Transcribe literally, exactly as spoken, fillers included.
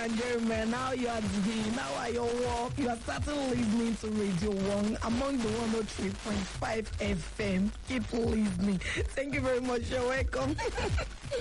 and gentlemen, now you are here, now are your walk. You are starting listening to Radio One among the one oh three point five F M. Keep listening. Thank you very much. You're welcome.